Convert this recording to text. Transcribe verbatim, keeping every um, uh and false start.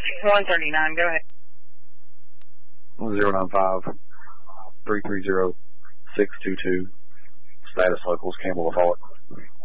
one thirty-nine, go ahead. zero nine five, three three zero, six two two. Status locals, Campbell, Lafayette.